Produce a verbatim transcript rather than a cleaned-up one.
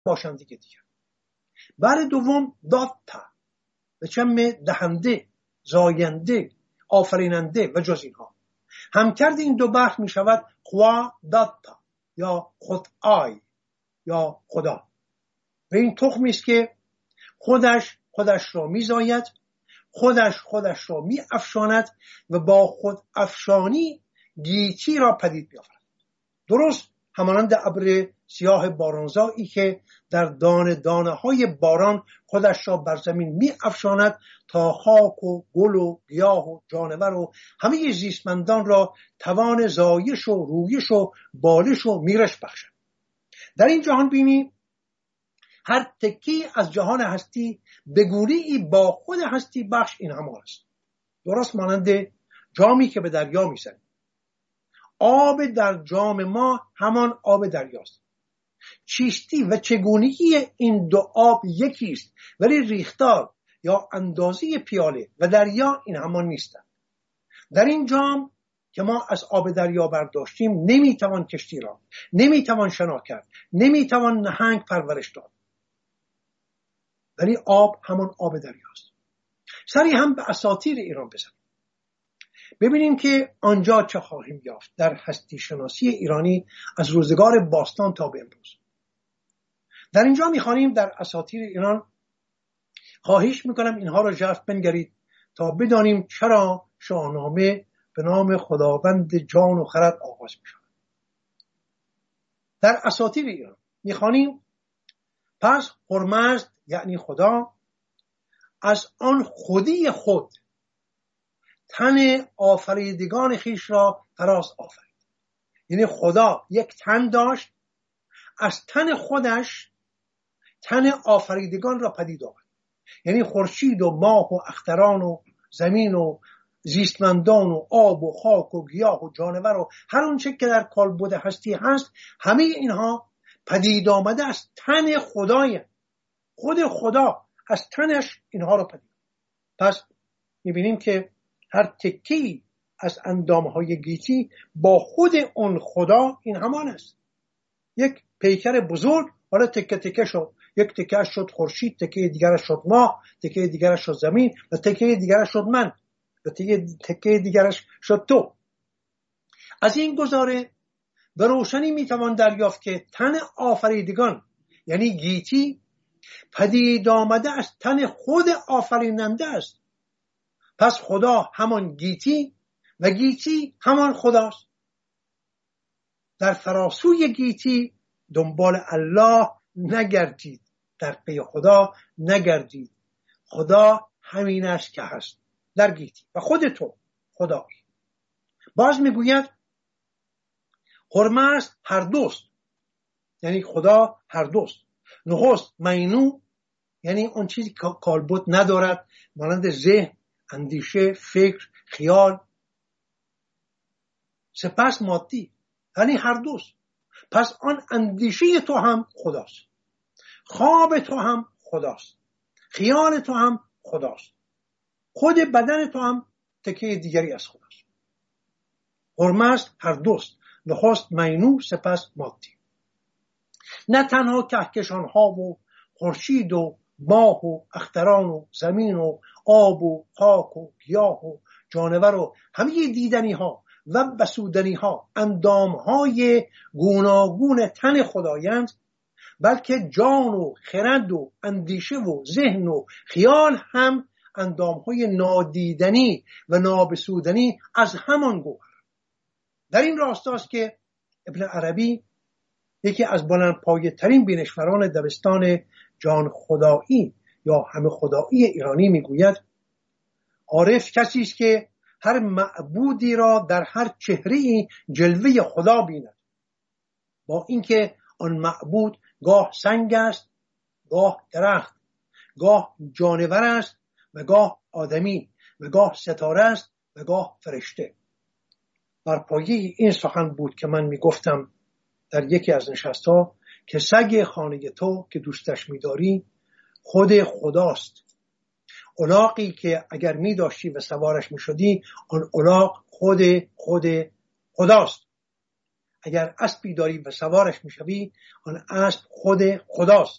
باشندگی دیگر. بر دوم داتا به چم دهنده، زاینده، آفریننده و جز اینها. همکرد این دو بحث می شود خوا داتا یا خود آی یا خدا. و این تخمی است که خودش خودش را می زاید، خودش خودش را می افشاند و با خود افشانی گیتی را پدید می آورد. درست همانند ابر سیاه بارانزایی که در دانه دانه های باران خودش را بر زمین می افشاند تا خاک و گل و گیاه و جانور و همه زیستمندان را توان زایش و رویش و بالش و میرش بخشد. در این جهان بینی هر تکی از جهان هستی به گونه‌ای با خود هستی بخش این همان است. درست مانند جامی که به دریا می‌زنیم. آب در جام ما همان آب دریاست. چیستی و چگونگی این دو آب یکی است، ولی ریختار یا اندازه پیاله و دریا این همان نیستند. در این جام که ما از آب دریا برداشتیم نمیتوان کشتی را، نمیتوان شنا کرد، نمیتوان نهنگ پرورش داد، ولی آب همان آب دریاست. سری هم به اساطیر ایران بزنیم ببینیم که آنجا چه خواهیم یافت در هستی شناسی ایرانی از روزگار باستان تا به امروز. در اینجا میخوانیم در اساطیر ایران. خواهش میکنم اینها را ژرف بنگرید تا بدانیم چرا شاهنامه به نام خداوند جان و خرد آغاز میشود. در اساطیر ایران میخوانیم پس هرمزد یعنی خدا از آن خودی خود تن آفریدگان خیش را فراز آفرید. یعنی خدا یک تن داشت، از تن خودش تن آفریدگان را پدید آورد. یعنی خورشید و ماه و اختران و زمین و زیستمندان و آب و خاک و گیاه و جانور و هر اونچه که در کالبد هستی هست، همه اینها پدید آمده از تن خدای. خود خدا از تنش اینها را پدید. پس میبینیم که هر تکی از اندامهای گیتی با خود اون خدا این همان است. یک پیکر بزرگ حالا تکه تکه شد. یک تکه شد خورشید، تکه دیگرش شد ماه، تکه دیگرش شد زمین و تکه دیگرش شد من و تکه, تکه دیگرش شد تو. از این گزاره به روشنی میتوان دریافت که تن آفریدگان یعنی گیتی پدید آمده از تن خود آفریننده است. پس خدا همان گیتی و گیتی همان خداست. در فراسوی گیتی دنبال الله نگردید، در پی خدا نگردید. خدا همین است که هست در گیتی و خود تو خدایی. باز میگوید هرمزد هر دوست، یعنی خدا هر دوست. نخست مینو یعنی اون چیزی که کالبد ندارد، مانند ذهن، اندیشه، فکر، خیال. سپس مادی یعنی هر دوست. پس آن اندیشه تو هم خداست، خواب تو هم خداست، خیال تو هم خداست، خود بدن تو هم تکه دیگری از خداست. هرمزد هر دوست، نخست مینو سپس مادی. نه تنها کهکشان ها و خورشید و ماه و اختران و زمین و آب و خاک و گیاه و جانور و همه دیدنی ها و بسودنی ها اندام های گوناگون تن خدایند، بلکه جان و خرد و اندیشه و ذهن و خیال هم اندام های نادیدنی و نابسودنی از همان گوهر. در این راستاست که ابن عربی، یکی از بلندپایه ترین بینشوران دبستان جان خدایی یا همه خدایی ایرانی، میگوید عارف کسی است که هر معبودی را در هر چهره‌ای جلوه خدا بیند، با اینکه آن معبود گاه سنگ است، گاه درخت، گاه جانور است و گاه آدمی و گاه ستاره است و گاه فرشته. بر پایه این سخن بود که من میگفتم در یکی از نشست‌ها که سگ خانه تو که دوستش می‌داری خود خداست. الاغی که اگر می‌داشتی و سوارش می‌شدی، آن الاغ خود خود خداست. اگر اسبی داری و سوارش میشوی، آن اسب خود خداست.